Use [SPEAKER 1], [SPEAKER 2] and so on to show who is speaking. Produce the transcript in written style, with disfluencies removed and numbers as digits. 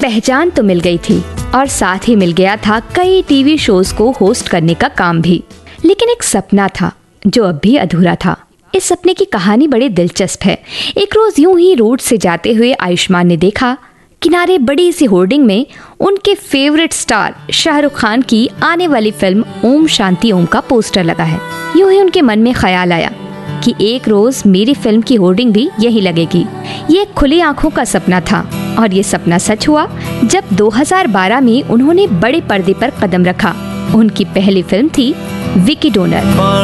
[SPEAKER 1] पहचान तो मिल गई थी और साथ ही मिल गया था कई टीवी शोज को होस्ट करने का काम भी। लेकिन एक सपना था जो अब भी अधूरा था। इस सपने की कहानी बड़ी दिलचस्प है। एक रोज यूं ही रोड से जाते हुए आयुष्मान ने देखा किनारे बड़ी सी होर्डिंग में उनके फेवरेट स्टार शाहरुख खान की आने वाली फिल्म ओम शांति ओम का पोस्टर लगा है। यूं ही उनके मन में ख्याल आया कि एक रोज मेरी फिल्म की होर्डिंग भी यही लगेगी। ये एक खुली आंखों का सपना था और ये सपना सच हुआ जब 2012 में उन्होंने बड़े पर्दे पर कदम रखा। उनकी पहली फिल्म थी विकी डोनर।